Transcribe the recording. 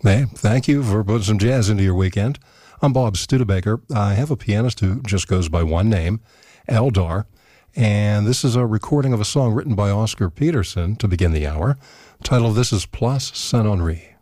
Hey, thank you for putting some jazz into your weekend. I'm Bob Studebaker. I have a pianist who just goes by one name, Eldar, and this is a recording of a song written by Oscar Peterson to begin the hour, titled This is Place Saint-Henri.